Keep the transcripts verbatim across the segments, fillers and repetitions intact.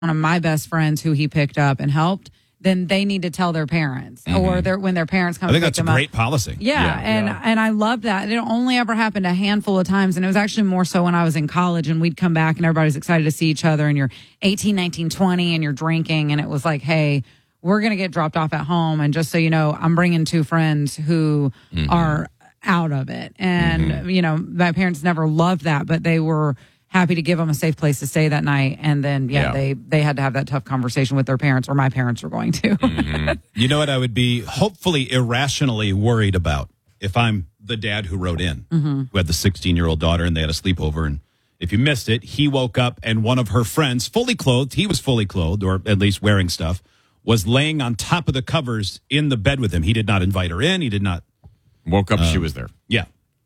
one of my best friends who he picked up and helped, then they need to tell their parents mm-hmm. or their, when their parents come I think to pick that's a them great up. policy. Yeah, Yeah, and yeah. and I love that. It only ever happened a handful of times, and it was actually more so when I was in college, and we'd come back and everybody's excited to see each other, and you're eighteen, nineteen, twenty, and you're drinking, and it was like, hey, we're going to get dropped off at home, and just so you know, I'm bringing two friends who mm-hmm. are out of it. And, mm-hmm. you know, my parents never loved that, but they were happy to give them a safe place to stay that night. And then, yeah, yeah. they they had to have that tough conversation with their parents, or my parents were going to. Mm-hmm. You know what I would be hopefully irrationally worried about if I'm the dad who wrote in, mm-hmm. who had the sixteen-year-old daughter, and they had a sleepover. And if you missed it, he woke up and one of her friends, fully clothed, he was fully clothed, or at least wearing stuff, was laying on top of the covers in the bed with him. He did not invite her in. He did not. Woke up, um, she was there. Yeah.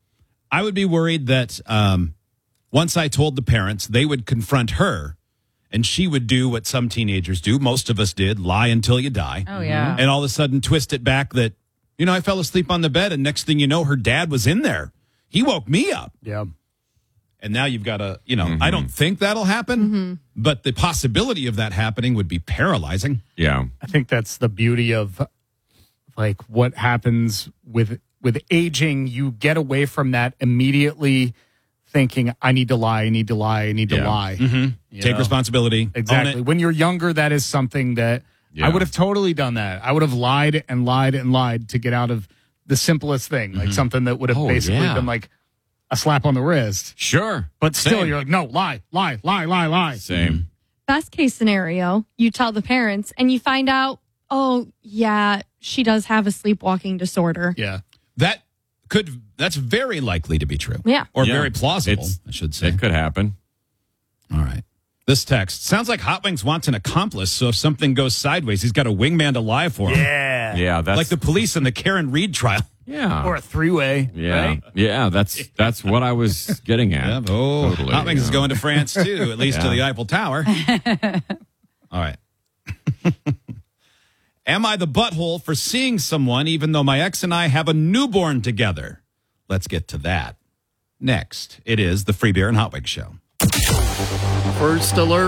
I would be worried that um, once I told the parents, they would confront her, and she would do what some teenagers do. Most of us did, lie until you die. Oh, yeah. And all of a sudden twist it back that, you know, I fell asleep on the bed, and next thing you know, her dad was in there. He woke me up. Yeah. And now you've got to, you know, Mm-hmm. I don't think that'll happen, Mm-hmm. but the possibility of that happening would be paralyzing. Yeah. I think that's the beauty of like what happens with with aging. You get away from that immediately thinking, I need to lie, I need to lie, I need to Yeah. lie. Mm-hmm. You Take know? responsibility. Exactly. When you're younger, that is something that Yeah. I would have totally done that. I would have lied and lied and lied to get out of the simplest thing, like something that would have Oh, basically yeah. been like a slap on the wrist. Sure. But still, Same. you're like, no, lie, lie, lie, lie, lie. Same. Best case scenario, you tell the parents and you find out, oh, yeah, she does have a sleepwalking disorder. Yeah. That could, that's very likely to be true. Yeah. Or Yeah. very plausible, It's- I should say. It could happen. All right. This text sounds like Hot Wings wants an accomplice, so if something goes sideways, he's got a wingman to lie for him. Yeah. Yeah, that's Like the police in the Karen Reed trial. yeah. Or a three-way. yeah. Right? Yeah, that's that's what I was getting at. Yeah, oh, Totally, Hot Wings yeah. is going to France, too, at least to Yeah. the Eiffel Tower. All right. Am I the butthole for seeing someone even though my ex and I have a newborn together? Let's get to that. Next, it is the Free Beer and Hot Wings Show. First alert.